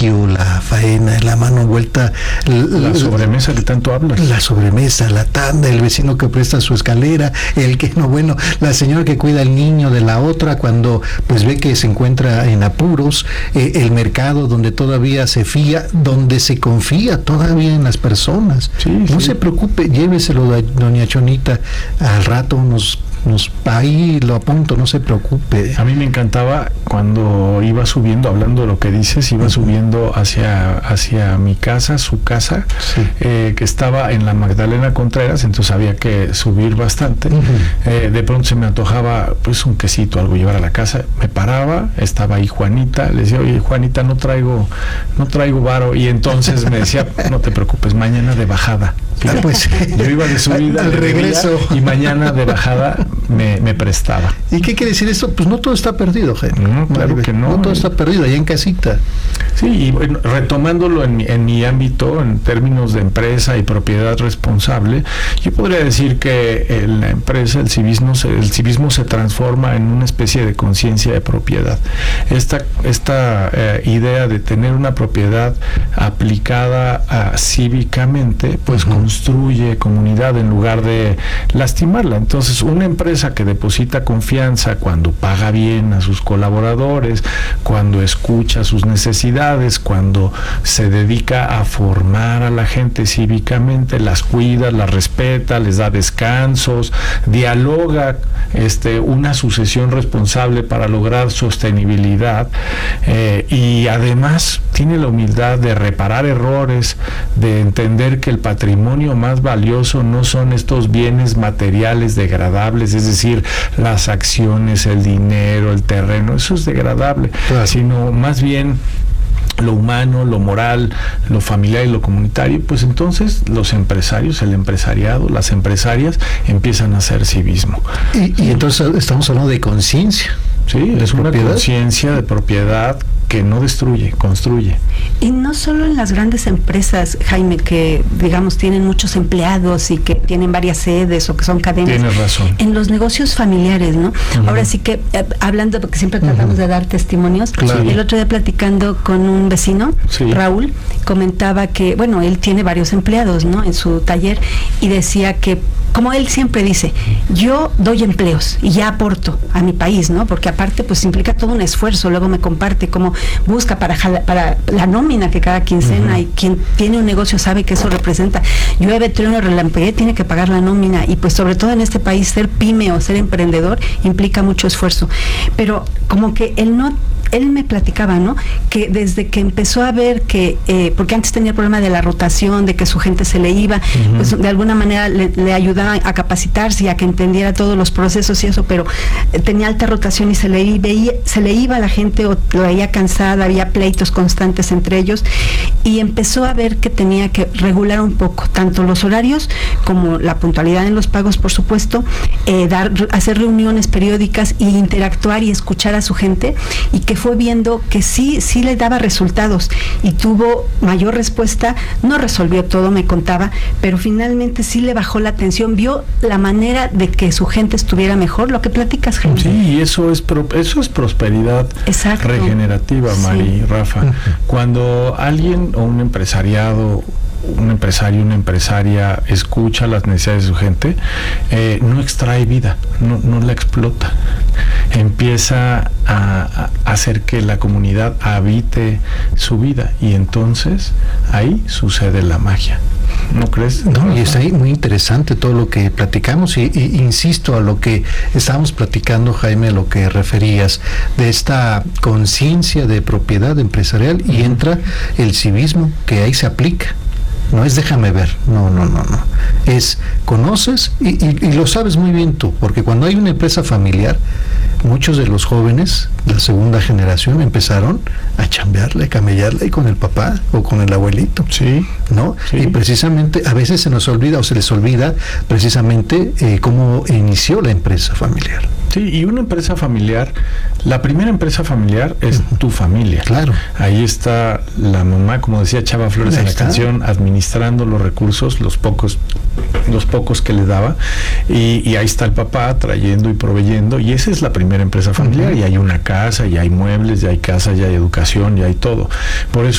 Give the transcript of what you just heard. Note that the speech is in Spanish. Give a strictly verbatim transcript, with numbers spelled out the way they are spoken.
obsequio, la faena, la mano vuelta, la, la sobremesa que tanto hablas. La sobremesa, la tanda, el vecino que presta su escalera, el que no, bueno, la señora que cuida al niño de la otra cuando pues ve que se encuentra en apuros, eh, el mercado donde todavía se fía, donde se confía todavía en las personas. Sí, no sí. se preocupe, lléveselo, doña Chonita, al rato nos Nos, ahí lo apunto, no se preocupe. A mí me encantaba cuando iba subiendo, hablando de lo que dices, iba uh-huh. subiendo hacia, hacia mi casa, su casa, sí. eh, que estaba en la Magdalena Contreras, entonces había que subir bastante. Uh-huh. Eh, de pronto se me antojaba pues un quesito, algo llevar a la casa. Me paraba, estaba ahí Juanita, le decía, oye Juanita, no traigo, no traigo varo, y entonces me decía, no te preocupes, mañana de bajada. Ah, pues, yo iba de subida al regreso y mañana de bajada me, me prestaba. ¿Y qué quiere decir esto? Pues no todo está perdido, Jaime. No, claro que no. No todo está perdido, allá en casita. Sí, y bueno, retomándolo en mi, en mi ámbito, en términos de empresa y propiedad responsable, yo podría decir que en la empresa el civismo se, el civismo se transforma en una especie de conciencia de propiedad. Esta, esta eh, idea de tener una propiedad aplicada a, cívicamente, pues uh-huh. construye comunidad en lugar de lastimarla. Entonces, una empresa que deposita confianza cuando paga bien a sus colaboradores, cuando escucha sus necesidades, cuando se dedica a formar a la gente cívicamente, las cuida, las respeta, les da descansos, dialoga este, una sucesión responsable para lograr sostenibilidad, eh, y además tiene la humildad de reparar errores, de entender que el patrimonio más valioso no son estos bienes materiales degradables, es decir, las acciones, el dinero, el terreno, eso es degradable, claro. sino más bien lo humano, lo moral, lo familiar y lo comunitario. Pues entonces los empresarios, el empresariado, las empresarias empiezan a hacer civismo. Y, y entonces estamos hablando de conciencia. Sí, es una conciencia de propiedad que no destruye, construye. Y no solo en las grandes empresas, Jaime, que digamos tienen muchos empleados y que tienen varias sedes o que son cadenas. Tienes razón. En los negocios familiares, ¿no? Uh-huh. Ahora sí que, eh, hablando, porque siempre tratamos uh-huh. de dar testimonios, claro. el otro día platicando con un vecino, sí. Raúl, comentaba que, bueno, él tiene varios empleados, ¿no? En su taller, y decía que, como él siempre dice, yo doy empleos y ya aporto a mi país, ¿no? Porque aparte pues implica todo un esfuerzo. Luego me comparte cómo busca para jala, para la nómina que cada quincena, uh-huh. y quien tiene un negocio sabe que eso representa llueve, trueno, relampaguee, tiene que pagar la nómina, y pues sobre todo en este país ser pyme o ser emprendedor implica mucho esfuerzo. Pero como que él no él me platicaba, ¿no? Que desde que empezó a ver que, eh, porque antes tenía el problema de la rotación, de que su gente se le iba, uh-huh. pues de alguna manera le, le ayudaba a capacitarse y a que entendiera todos los procesos y eso, pero eh, tenía alta rotación y se le, veía, se le iba a la gente o lo veía cansada, había pleitos constantes entre ellos, y empezó a ver que tenía que regular un poco, tanto los horarios como la puntualidad en los pagos, por supuesto, eh, dar, hacer reuniones periódicas y interactuar y escuchar a su gente, y que fue viendo que sí, sí le daba resultados y tuvo mayor respuesta. No resolvió todo, me contaba, pero finalmente sí le bajó la tensión, vio la manera de que su gente estuviera mejor, lo que platicas, Jaime. Sí, y eso es pro, eso es prosperidad Exacto. regenerativa, Mari, sí. Rafa. Uh-huh. Cuando alguien o un empresariado un empresario, una empresaria escucha las necesidades de su gente, eh, no extrae vida, no, no la explota, empieza a, a hacer que la comunidad habite su vida, y entonces ahí sucede la magia. ¿No crees? No, y está ahí muy interesante todo lo que platicamos, y, y insisto a lo que estábamos platicando, Jaime, a lo que referías de esta conciencia de propiedad empresarial, y entra el civismo que ahí se aplica. No es déjame ver, no, no, no, no. Es conoces y, y, y lo sabes muy bien tú, porque cuando hay una empresa familiar, muchos de los jóvenes de la segunda generación empezaron a chambearle, a camellarle con el papá o con el abuelito. Sí. ¿No? Sí. Y precisamente a veces se nos olvida o se les olvida precisamente eh, cómo inició la empresa familiar. Sí, y una empresa familiar, la primera empresa familiar es uh-huh. tu familia. Claro. Ahí está la mamá, como decía Chava Flores en la está. canción, administrando los recursos, los pocos, los pocos que le daba, y, y ahí está el papá trayendo y proveyendo, y esa es la primera empresa familiar, uh-huh. y hay una casa, y hay muebles, y hay casa, y hay educación, y hay todo. Por eso